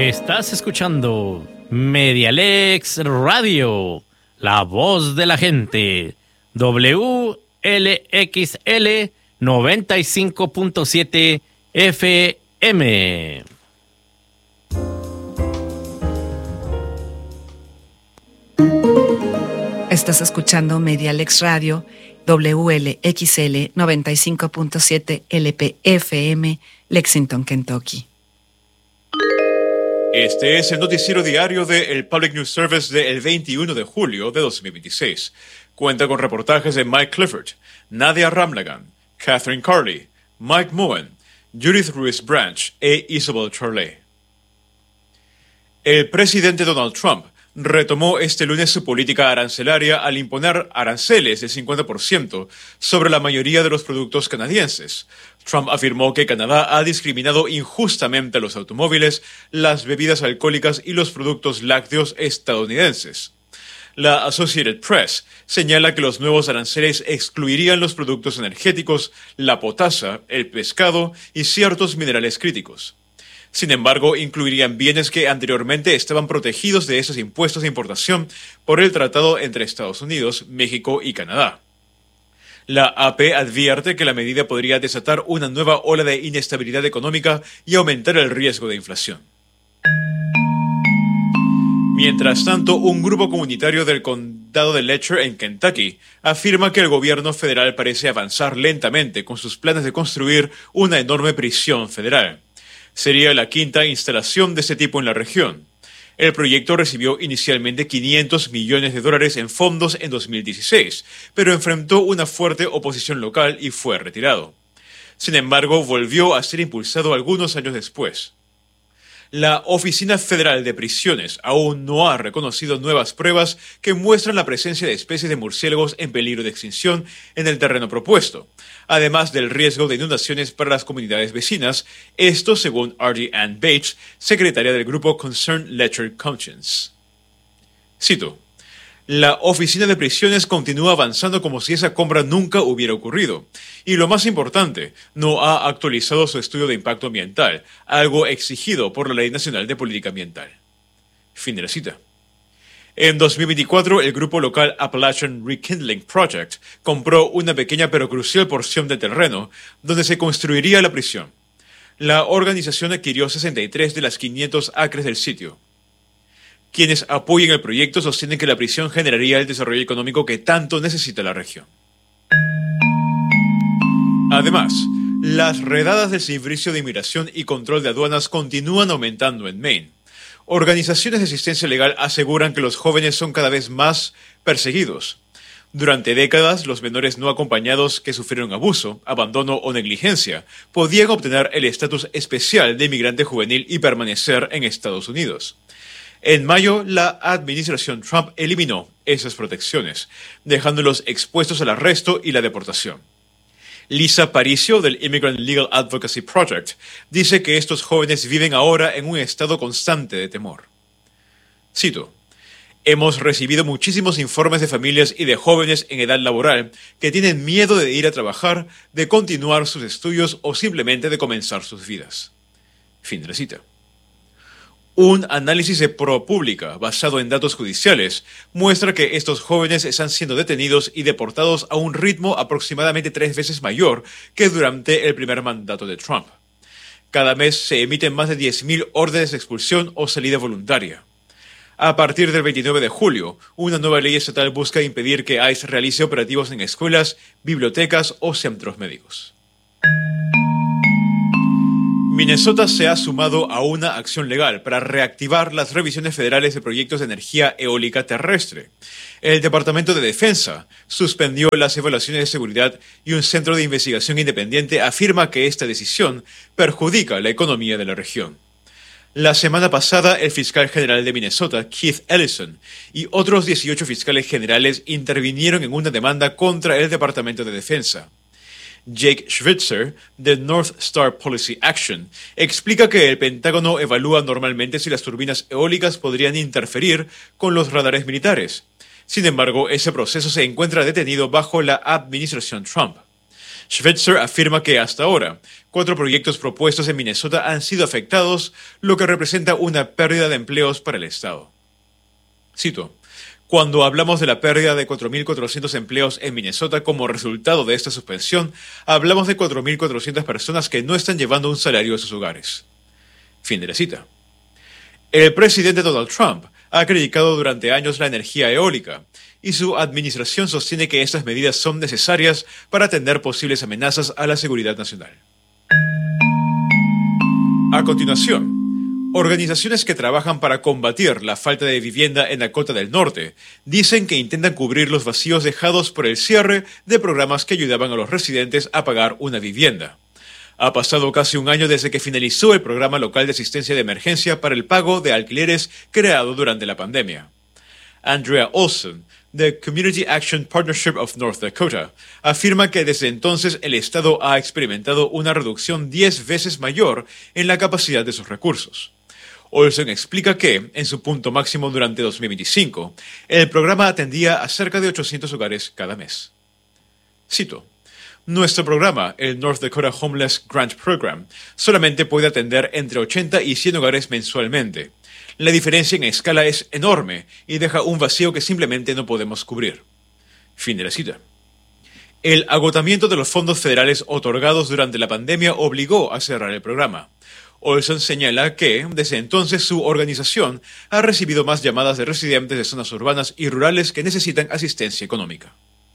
Estás escuchando Medialex Radio, la voz de la gente. WLXL 95.7 FM. Estás escuchando Medialex Radio, WLXL 95.7 LPFM, Lexington, Kentucky. Este es el noticiero diario de el Public News Service del 21 de julio de 2026. Cuenta con reportajes de Mike Clifford, Nadia Ramlagan, Catherine Carley, Mike Moen, Judith Ruiz Branch e Isabel Charley. El presidente Donald Trump retomó este lunes su política arancelaria al imponer aranceles del 50% sobre la mayoría de los productos canadienses. Trump afirmó que Canadá ha discriminado injustamente a los automóviles, las bebidas alcohólicas y los productos lácteos estadounidenses. La Associated Press señala que los nuevos aranceles excluirían los productos energéticos, la potasa, el pescado y ciertos minerales críticos. Sin embargo, incluirían bienes que anteriormente estaban protegidos de esos impuestos de importación por el tratado entre Estados Unidos, México y Canadá. La AP advierte que la medida podría desatar una nueva ola de inestabilidad económica y aumentar el riesgo de inflación. Mientras tanto, un grupo comunitario del condado de Letcher en Kentucky afirma que el gobierno federal parece avanzar lentamente con sus planes de construir una enorme prisión federal. Sería la quinta instalación de este tipo en la región. El proyecto recibió inicialmente $500 millones en fondos en 2016, pero enfrentó una fuerte oposición local y fue retirado. Sin embargo, volvió a ser impulsado algunos años después. La Oficina Federal de Prisiones aún no ha reconocido nuevas pruebas que muestran la presencia de especies de murciélagos en peligro de extinción en el terreno propuesto, además del riesgo de inundaciones para las comunidades vecinas, esto según R.D. Ann Bates, secretaria del grupo Concerned Letcher Conscience. Cito: la Oficina de Prisiones continúa avanzando como si esa compra nunca hubiera ocurrido. Y lo más importante, no ha actualizado su estudio de impacto ambiental, algo exigido por la Ley Nacional de Política Ambiental. Fin de la cita. En 2024, el grupo local Appalachian Rekindling Project compró una pequeña pero crucial porción de terreno donde se construiría la prisión. La organización adquirió 63 de las 500 acres del sitio. Quienes apoyen el proyecto sostienen que la prisión generaría el desarrollo económico que tanto necesita la región. Además, las redadas del Servicio de Inmigración y Control de Aduanas continúan aumentando en Maine. Organizaciones de asistencia legal aseguran que los jóvenes son cada vez más perseguidos. Durante décadas, los menores no acompañados que sufrieron abuso, abandono o negligencia podían obtener el estatus especial de inmigrante juvenil y permanecer en Estados Unidos. En mayo, la administración Trump eliminó esas protecciones, dejándolos expuestos al arresto y la deportación. Lisa Paricio, del Immigrant Legal Advocacy Project, dice que estos jóvenes viven ahora en un estado constante de temor. Cito: hemos recibido muchísimos informes de familias y de jóvenes en edad laboral que tienen miedo de ir a trabajar, de continuar sus estudios o simplemente de comenzar sus vidas. Fin de la cita. Un análisis de ProPublica, basado en datos judiciales, muestra que estos jóvenes están siendo detenidos y deportados a un ritmo aproximadamente 3 veces mayor que durante el primer mandato de Trump. Cada mes se emiten más de 10.000 órdenes de expulsión o salida voluntaria. A partir del 29 de julio, una nueva ley estatal busca impedir que ICE realice operativos en escuelas, bibliotecas o centros médicos. Minnesota se ha sumado a una acción legal para reactivar las revisiones federales de proyectos de energía eólica terrestre. El Departamento de Defensa suspendió las evaluaciones de seguridad y un centro de investigación independiente afirma que esta decisión perjudica la economía de la región. La semana pasada, el fiscal general de Minnesota, Keith Ellison, y otros 18 fiscales generales intervinieron en una demanda contra el Departamento de Defensa. Jake Schwitzer, de North Star Policy Action, explica que el Pentágono evalúa normalmente si las turbinas eólicas podrían interferir con los radares militares. Sin embargo, ese proceso se encuentra detenido bajo la administración Trump. Schweitzer afirma que hasta ahora, 4 proyectos propuestos en Minnesota han sido afectados, lo que representa una pérdida de empleos para el Estado. Cito: cuando hablamos de la pérdida de 4.400 empleos en Minnesota como resultado de esta suspensión, hablamos de 4.400 personas que no están llevando un salario a sus hogares. Fin de la cita. El presidente Donald Trump ha criticado durante años la energía eólica, y su administración sostiene que estas medidas son necesarias para atender posibles amenazas a la seguridad nacional. A continuación, organizaciones que trabajan para combatir la falta de vivienda en Dakota del Norte dicen que intentan cubrir los vacíos dejados por el cierre de programas que ayudaban a los residentes a pagar una vivienda. Ha pasado casi un año desde que finalizó el programa local de asistencia de emergencia para el pago de alquileres creado durante la pandemia. Andrea Olson, de Community Action Partnership of North Dakota, afirma que desde entonces el Estado ha experimentado una reducción 10 veces mayor en la capacidad de sus recursos. Olson explica que, en su punto máximo durante 2025, el programa atendía a cerca de 800 hogares cada mes. Cito: nuestro programa, el North Dakota Homeless Grant Program, solamente puede atender entre 80 y 100 hogares mensualmente. La diferencia en escala es enorme y deja un vacío que simplemente no podemos cubrir. Fin de la cita. El agotamiento de los fondos federales otorgados durante la pandemia obligó a cerrar el programa. Olson señala que, desde entonces, su organización ha recibido más llamadas de residentes de zonas urbanas y rurales que necesitan asistencia económica.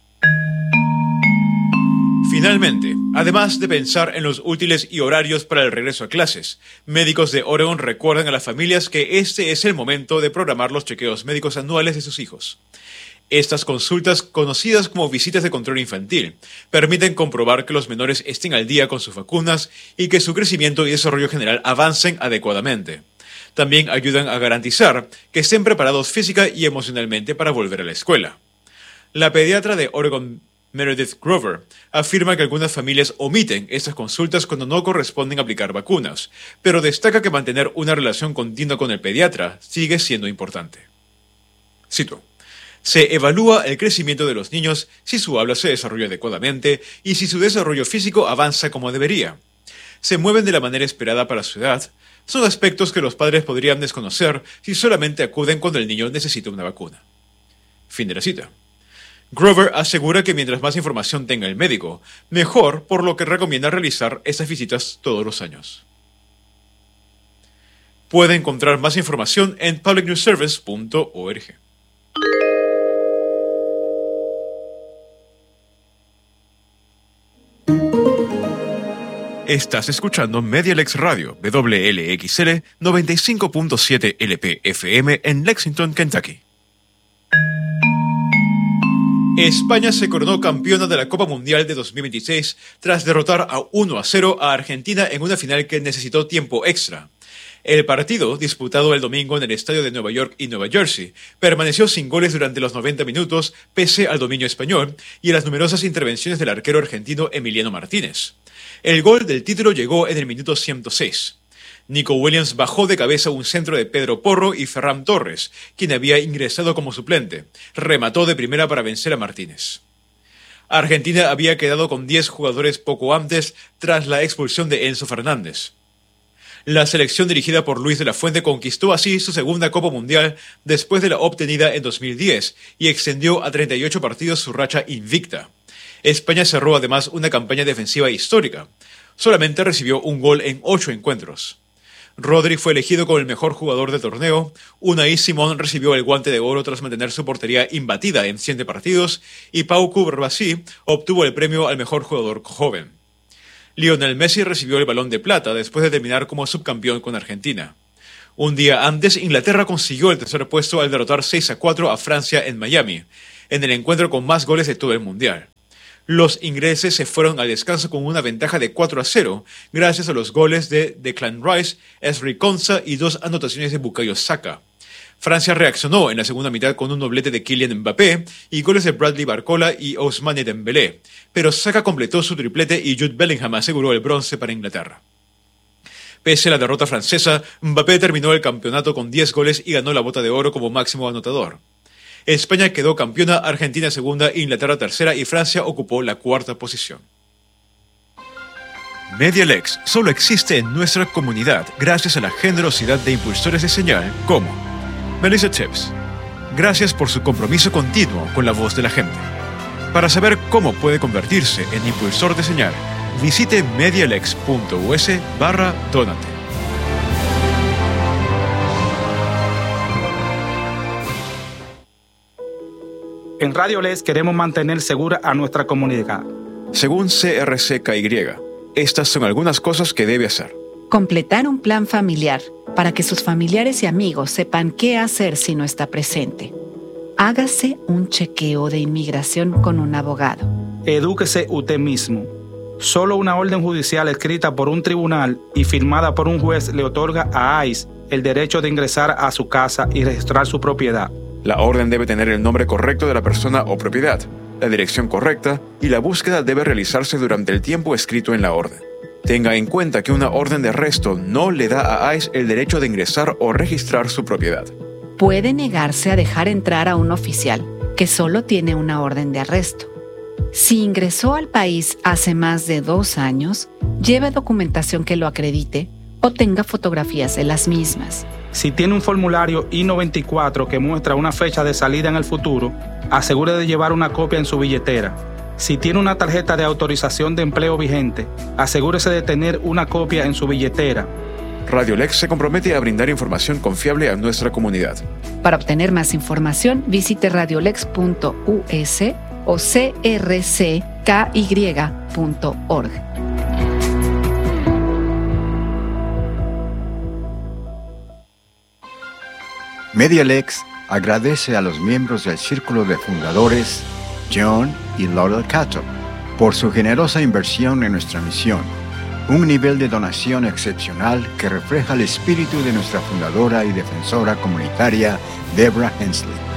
Finalmente, además de pensar en los útiles y horarios para el regreso a clases, médicos de Oregon recuerdan a las familias que este es el momento de programar los chequeos médicos anuales de sus hijos. Estas consultas, conocidas como visitas de control infantil, permiten comprobar que los menores estén al día con sus vacunas y que su crecimiento y desarrollo general avancen adecuadamente. También ayudan a garantizar que estén preparados física y emocionalmente para volver a la escuela. La pediatra de Oregon, Meredith Grover, afirma que algunas familias omiten estas consultas cuando no corresponden aplicar vacunas, pero destaca que mantener una relación continua con el pediatra sigue siendo importante. Cito: se evalúa el crecimiento de los niños si su habla se desarrolla adecuadamente y si su desarrollo físico avanza como debería. Se mueven de la manera esperada para su edad. Son aspectos que los padres podrían desconocer si solamente acuden cuando el niño necesita una vacuna. Fin de la cita. Grover asegura que mientras más información tenga el médico, mejor, por lo que recomienda realizar estas visitas todos los años. Puede encontrar más información en publicnewsservice.org. Estás escuchando Medialex Radio, WLXL 95.7 LP-FM en Lexington, Kentucky. España se coronó campeona de la Copa Mundial de 2026 tras derrotar a 1-0 a Argentina en una final que necesitó tiempo extra. El partido, disputado el domingo en el estadio de Nueva York y Nueva Jersey, permaneció sin goles durante los 90 minutos pese al dominio español y a las numerosas intervenciones del arquero argentino Emiliano Martínez. El gol del título llegó en el minuto 106. Nico Williams bajó de cabeza un centro de Pedro Porro y Ferran Torres, quien había ingresado como suplente. Remató de primera para vencer a Martínez. Argentina había quedado con 10 jugadores poco antes tras la expulsión de Enzo Fernández. La selección dirigida por Luis de la Fuente conquistó así su segunda Copa Mundial después de la obtenida en 2010 y extendió a 38 partidos su racha invicta. España cerró además una campaña defensiva histórica. Solamente recibió un gol en 8 encuentros. Rodri fue elegido como el mejor jugador del torneo, Unai Simón recibió el Guante de Oro tras mantener su portería imbatida en 7 partidos y Pau Cubarsí obtuvo el premio al mejor jugador joven. Lionel Messi recibió el Balón de Plata después de terminar como subcampeón con Argentina. Un día antes, Inglaterra consiguió el tercer puesto al derrotar 6-4 a Francia en Miami, en el encuentro con más goles de todo el Mundial. Los ingleses se fueron al descanso con una ventaja de 4-0, gracias a los goles de Declan Rice, Ezri Konsa y 2 anotaciones de Bukayo Saka. Francia reaccionó en la segunda mitad con un doblete de Kylian Mbappé y goles de Bradley Barcola y Ousmane Dembélé, pero Saka completó su triplete y Jude Bellingham aseguró el bronce para Inglaterra. Pese a la derrota francesa, Mbappé terminó el campeonato con 10 goles y ganó la Bota de Oro como máximo anotador. España quedó campeona, Argentina segunda, Inglaterra tercera y Francia ocupó la cuarta posición. MediaLex solo existe en nuestra comunidad gracias a la generosidad de impulsores de señal como Melissa Tips. Gracias por su compromiso continuo con la voz de la gente. Para saber cómo puede convertirse en impulsor de señal, visite medialex.us/donate. En Radio Lex queremos mantener segura a nuestra comunidad. Según CRCKY, estas son algunas cosas que debe hacer. Completar un plan familiar para que sus familiares y amigos sepan qué hacer si no está presente. Hágase un chequeo de inmigración con un abogado. Edúquese usted mismo. Solo una orden judicial escrita por un tribunal y firmada por un juez le otorga a ICE el derecho de ingresar a su casa y registrar su propiedad. La orden debe tener el nombre correcto de la persona o propiedad, la dirección correcta y la búsqueda debe realizarse durante el tiempo escrito en la orden. Tenga en cuenta que una orden de arresto no le da a ICE el derecho de ingresar o registrar su propiedad. Puede negarse a dejar entrar a un oficial que solo tiene una orden de arresto. Si ingresó al país hace más de 2 años, lleve documentación que lo acredite o tenga fotografías de las mismas. Si tiene un formulario I-94 que muestra una fecha de salida en el futuro, asegure de llevar una copia en su billetera. Si tiene una tarjeta de autorización de empleo vigente, asegúrese de tener una copia en su billetera. Radio Lex se compromete a brindar información confiable a nuestra comunidad. Para obtener más información, visite radiolex.us o crcky.org. MediaLex agradece a los miembros del Círculo de Fundadores, John y Laurel Cato, por su generosa inversión en nuestra misión, un nivel de donación excepcional que refleja el espíritu de nuestra fundadora y defensora comunitaria, Deborah Hensley.